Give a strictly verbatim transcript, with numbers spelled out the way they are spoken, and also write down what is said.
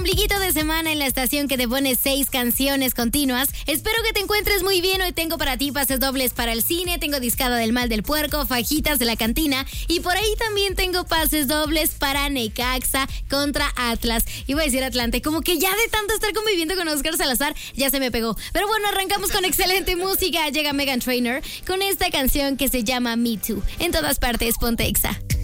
ombliguito de semana en la estación que te pone seis canciones continuas. Espero que te encuentres muy bien. Hoy tengo para ti pases dobles para el cine, tengo discada del mal del puerco, fajitas de la cantina y por ahí también tengo pases dobles para Necaxa contra Atlas. Iba a decir Atlante, como que ya de tanto estar conviviendo con Oscar Salazar, ya se me pegó. Pero bueno, arrancamos con excelente música. Llega Meghan Trainor con esta canción que se llama Me Too. En todas partes, ponte Exa.